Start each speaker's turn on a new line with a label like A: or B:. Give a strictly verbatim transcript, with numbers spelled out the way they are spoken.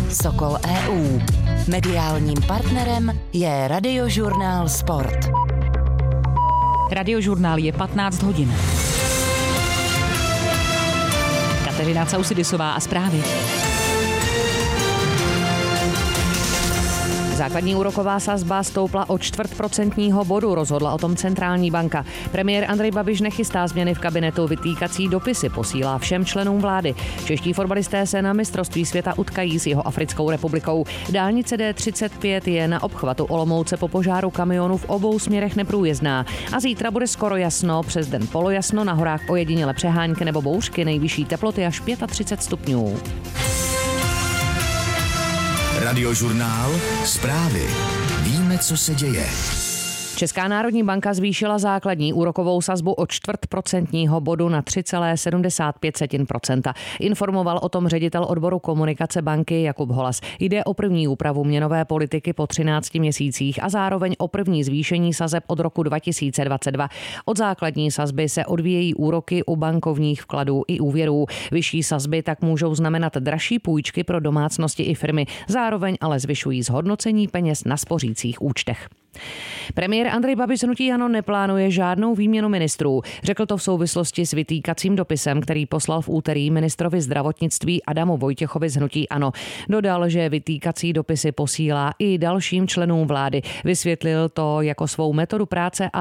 A: Sokol E U. Mediálním partnerem je Radiožurnál Sport.
B: Radiožurnál je patnáct hodin. Kateřina Causidisová a zprávy. Základní úroková sazba stoupla o čtvrt procentního bodu, rozhodla o tom centrální banka. Premiér Andrej Babiš nechystá změny v kabinetu, vytýkací dopisy posílá všem členům vlády. Čeští fotbalisté se na mistrovství světa utkají s jeho Africkou republikou. Dálnice D třicet pět je na obchvatu Olomouce po požáru kamionu v obou směrech neprůjezdná. A zítra bude skoro jasno, přes den polojasno, na horách ojediněle přehánky nebo bouřky, nejvyšší teploty až třicet pět stupňů.
C: Radiožurnál Zprávy. Víme, co se děje.
B: Česká národní banka zvýšila základní úrokovou sazbu o čtvrt procentního bodu na tři celá sedmdesát pět procenta. Informoval o tom ředitel odboru komunikace banky Jakub Holas. Jde o první úpravu měnové politiky po třinácti měsících a zároveň o první zvýšení sazeb od roku dva tisíce dvacet dva. Od základní sazby se odvíjejí úroky u bankovních vkladů i úvěrů. Vyšší sazby tak můžou znamenat dražší půjčky pro domácnosti i firmy, zároveň ale zvyšují zhodnocení peněz na spořících účtech. Premiér Andrej Babiš z hnutí ANO neplánuje žádnou výměnu ministrů. Řekl to v souvislosti s vytýkacím dopisem, který poslal v úterý ministrovi zdravotnictví Adamu Vojtěchovi z hnutí ANO. Dodal, že vytýkací dopisy posílá i dalším členům vlády. Vysvětlil to jako svou metodu práce a